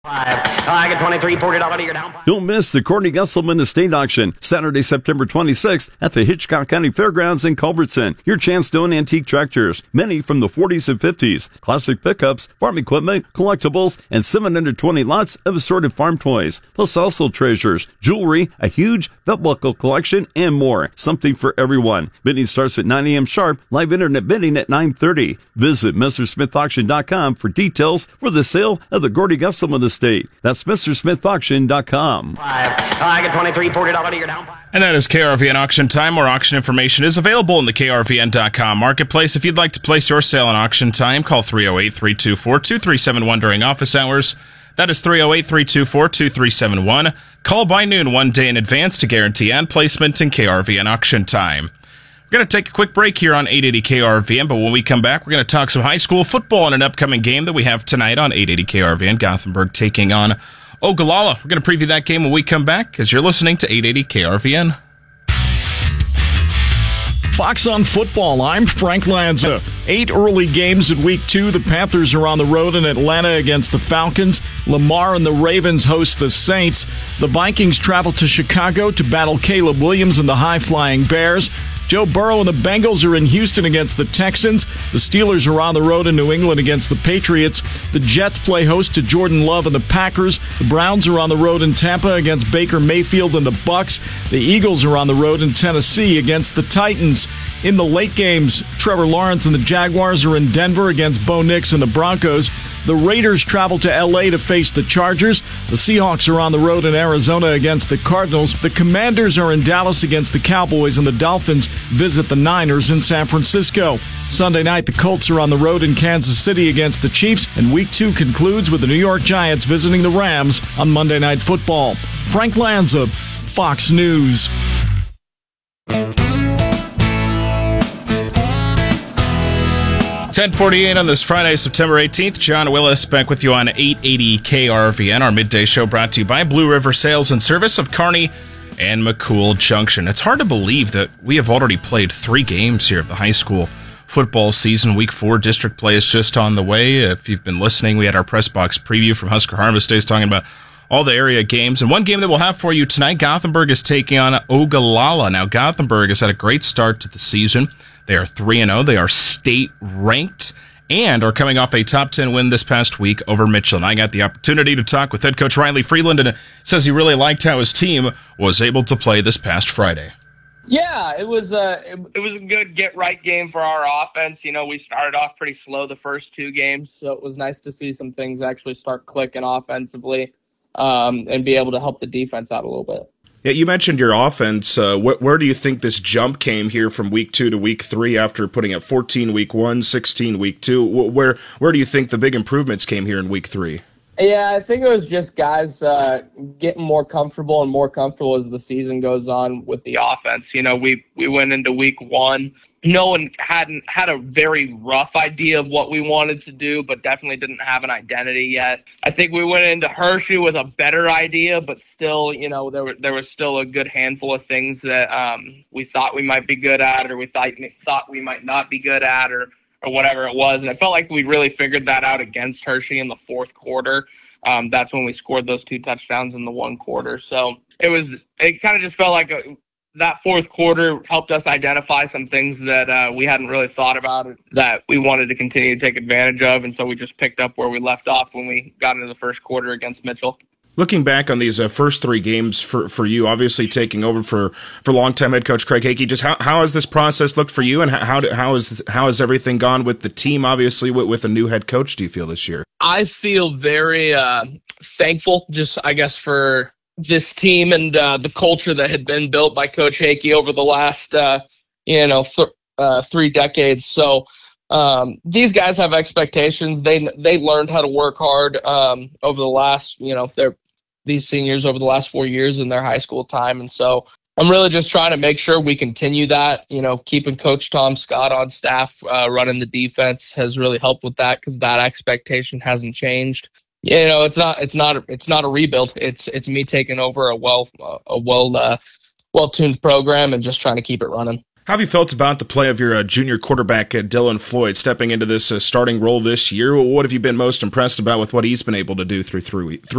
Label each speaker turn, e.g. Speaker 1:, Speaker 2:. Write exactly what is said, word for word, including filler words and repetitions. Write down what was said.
Speaker 1: Five. I get twenty-three, forty dollars to your down.
Speaker 2: Don't miss the Courtney Gusselman Estate Auction, Saturday, September twenty-sixth at the Hitchcock County Fairgrounds in Culbertson. Your chance to own antique tractors, many from the forties and fifties, classic pickups, farm equipment, collectibles, and seven hundred twenty lots of assorted farm toys, plus also treasures, jewelry, a huge belt buckle collection, and more. Something for everyone. Bidding starts at nine a.m. sharp, live internet bidding at nine thirty. Visit Mister Smith Auction dot com for details for the sale of the Courtney Gusselman Estate. That's Mister Smith Auction dot com.
Speaker 1: Five. I get twenty-three, forty dollars to your down.
Speaker 3: And that is K R V N Auction Time, where auction information is available in the K R V N dot com marketplace. If you'd like to place your sale on Auction Time, call three oh eight, three two four, two three seven one during office hours. That is three oh eight, three two four, two three seven one. Call by noon one day in advance to guarantee ad placement in K R V N Auction Time. We're going to take a quick break here on eight eighty K R V N, but when we come back, we're going to talk some high school football in an upcoming game that we have tonight on eight eighty K R V N. Gothenburg taking on Ogallala. We're going to preview that game when we come back, as you're listening to eight eighty K R V N.
Speaker 4: Fox on Football, I'm Frank Lanza. Eight early games in week two. The Panthers are on the road in Atlanta against the Falcons. Lamar and the Ravens host the Saints. The Vikings travel to Chicago to battle Caleb Williams and the high-flying Bears. Joe Burrow and the Bengals are in Houston against the Texans. The Steelers are on the road in New England against the Patriots. The Jets play host to Jordan Love and the Packers. The Browns are on the road in Tampa against Baker Mayfield and the Bucks. The Eagles are on the road in Tennessee against the Titans. In the late games, Trevor Lawrence and the Jaguars are in Denver against Bo Nix and the Broncos. The Raiders travel to L A to face the Chargers. The Seahawks are on the road in Arizona against the Cardinals. The Commanders are in Dallas against the Cowboys, and the Dolphins visit the Niners in San Francisco. Sunday night, the Colts are on the road in Kansas City against the Chiefs, and Week two concludes with the New York Giants visiting the Rams on Monday Night Football. Frank Lanza, Fox News.
Speaker 3: ten forty-eight on this Friday, September eighteenth. John Willis back with you on eight eighty K R V N. Our midday show brought to you by Blue River Sales and Service of Kearney and McCool Junction. It's hard to believe that we have already played three games here of the high school football season. Week four district play is just on the way. If you've been listening, we had our press box preview from Husker Harvest Days talking about all the area games. And one game that we'll have for you tonight, Gothenburg is taking on Ogallala. Now, Gothenburg has had a great start to the season. They are three and oh. They are state-ranked and are coming off a top ten win this past week over Mitchell. And I got the opportunity to talk with head coach Riley Freeland, and says he really liked how his team was able to play this past Friday.
Speaker 5: Yeah, it was a it, it was a good get-right game for our offense. You know, we started off pretty slow the first two games, so it was nice to see some things actually start clicking offensively um, and be able to help the defense out a little bit.
Speaker 3: Yeah, you mentioned your offense. Uh, wh- where do you think this jump came here from week two to week three after putting up fourteen week one, sixteen week two? Wh- where where do you think the big improvements came here in week three?
Speaker 5: Yeah, I think it was just guys uh, getting more comfortable and more comfortable as the season goes on with the offense. You know, we, we went into week one. No one hadn't had a very rough idea of what we wanted to do, but definitely didn't have an identity yet. I think we went into Hershey with a better idea, but still, you know, there were, there was still a good handful of things that um, we thought we might be good at, or we thought thought we might not be good at, or or whatever it was. And it felt like we really figured that out against Hershey in the fourth quarter. Um, that's when we scored those two touchdowns in the one quarter. So it was, it kind of just felt like a, that fourth quarter helped us identify some things that uh, we hadn't really thought about that we wanted to continue to take advantage of. And so we just picked up where we left off when we got into the first quarter against Mitchell.
Speaker 3: Looking back on these uh, first three games for, for you, obviously taking over for, for longtime head coach Craig Hakey, just how, how has this process looked for you, and how do, how is how has everything gone with the team? Obviously, with, with a new head coach, do you feel this year?
Speaker 5: I feel very uh, thankful, just I guess for this team and uh, the culture that had been built by Coach Hakey over the last uh, you know th- uh, three decades. So. Um, these guys have expectations. They they learned how to work hard um, over the last, you know, they're these seniors over the last four years in their high school time. And so I'm really just trying to make sure we continue that, you know, keeping Coach Tom Scott on staff, uh, running the defense has really helped with that because that expectation hasn't changed. You know, it's not, it's not, it's not a rebuild. It's, it's me taking over a well, a well, uh, well-tuned program and just trying to keep it running.
Speaker 3: How have you felt about the play of your uh, junior quarterback, uh, Dylan Floyd, stepping into this uh, starting role this year? What have you been most impressed about with what he's been able to do through three, three